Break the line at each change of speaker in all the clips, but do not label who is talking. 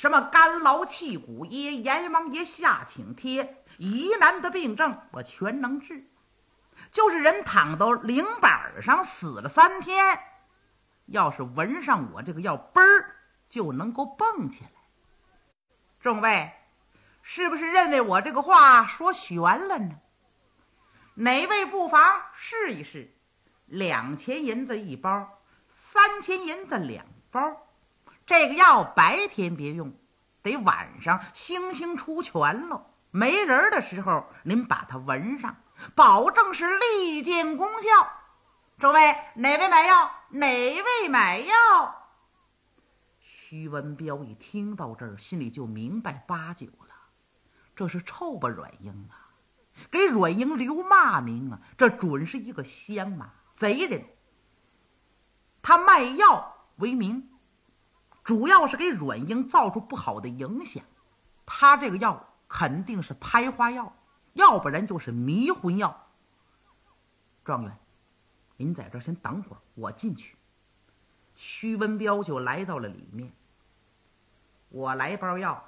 什么干劳气骨爷、阎王爷下请帖，疑难的病症我全能治。就是人躺到灵板上死了3天，要是闻上我这个药，嘣儿就能够蹦起来。众位，是不是认为我这个话说悬了呢？哪位不妨试一试？2000银子一包，3000银子2包。这个药白天别用，得晚上星星出全了，没人的时候您把它闻上，保证是立见功效。诸位，哪位买药？哪位买药？徐文彪一听到这儿，心里就明白8九了，这是臭吧阮英啊，给阮英留骂名啊，这准是一个乡马贼人。他卖药为名，主要是给阮英造出不好的影响。他这个药肯定是拍花药，要不然就是迷魂药。状元，您在这先等会儿，我进去。徐文彪就来到了里面。我来包药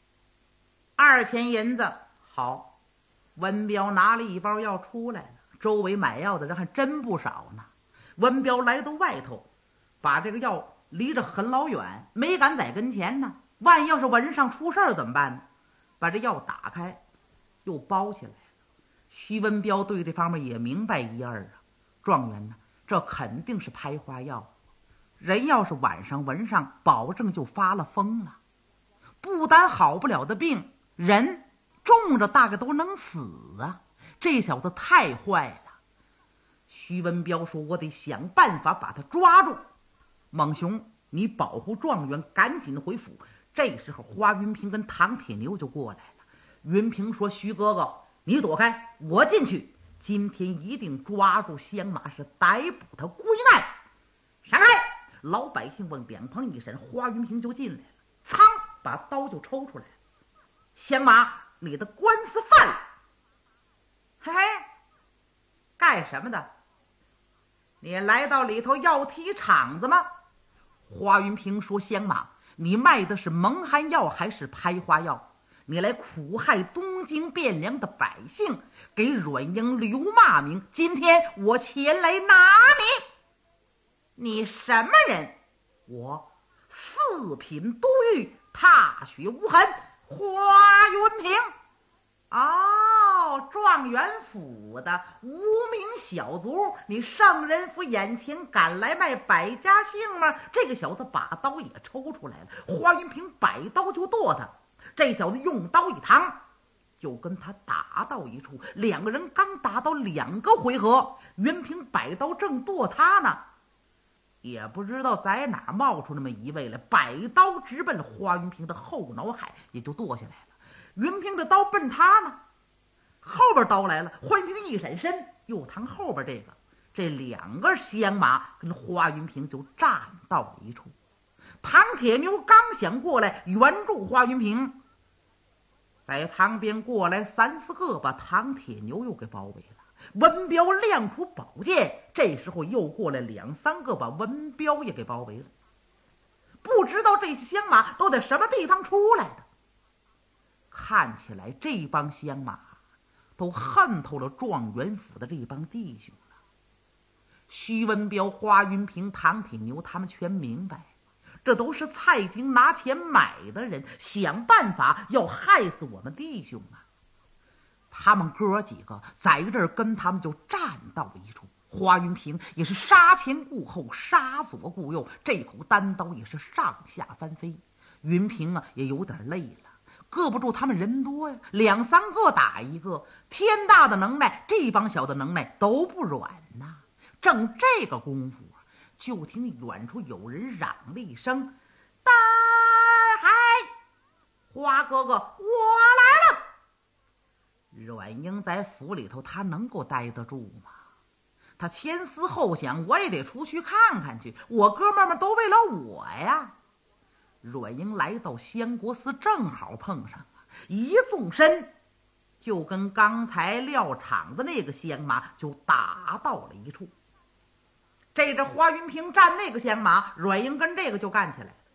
，2000银子。好，文彪拿了一包药出来了，周围买药的人还真不少呢。文彪来到外头，把这个药离着很老远，没敢在跟前呢，万一要是闻上出事儿怎么办呢？把这药打开，又包起来了。徐文彪对这方面也明白一二啊。状元呢，这肯定是拍花药，人要是晚上闻上，保证就发了疯了，不但好不了的病，人中着大概都能死啊！这小子太坏了。徐文彪说：“我得想办法把他抓住。猛熊，你保护状元，赶紧回府。”这时候，花云平跟唐铁牛就过来了。云平说：“徐哥哥，你躲开，我进去。今天一定抓住香马，是逮捕他归案。”闪开！老百姓往两旁一闪，花云平就进来了，噌，把刀就抽出来了。香马，你的官司犯了。嘿嘿，干什么的？你来到里头要踢场子吗？花云平说：“香马，你卖的是蒙汗药还是拍花药？你来苦害东京汴梁的百姓，给阮英留骂名。今天我前来拿你。你什么人？我4品都尉，踏雪无痕，花云平。哦，状元府的无名小卒，你上人府眼前赶来卖百家姓吗？这个小子把刀也抽出来了，花云平摆刀就剁他。这小子用刀一趟，就跟他打到一处。2个人刚打到2个回合，云平摆刀正剁他呢，也不知道在哪冒出那么一位来，摆刀直奔花云平的后脑海，也就剁下来了。云平的刀奔他呢，后边刀来了，花云平一闪身，又趟后边这个，这2个香马跟花云平就站到了一处。唐铁牛刚想过来援助花云平，在旁边过来3、4个，把唐铁牛又给包围了。文彪亮出宝剑，这时候又过来2、3个，把文彪也给包围了。不知道这些香马都在什么地方出来的，看起来这帮香马都恨透了状元府的这帮弟兄了。徐文彪、花云平、唐铁牛他们全明白，这都是蔡京拿钱买的人，想办法要害死我们弟兄啊！他们哥几个在这儿跟他们就站到了一处。花云平也是杀前顾后，杀左顾右，这口单刀也是上下翻飞。云平啊也有点累了，搁不住他们人多呀，2、3个打一个，天大的能耐，这帮小的能耐都不软呐。正这个功夫，就听远处有人嚷了一声：“大海！花哥哥，我来了！”阮英在府里头，他能够待得住吗？他前思后想，我也得出去看看去，我哥们们都为了我呀。阮英来到相国寺，正好碰上了，一纵身就跟刚才撂场子那个香马就打到了一处。这花云平战那个香马，阮英跟这个就干起来了。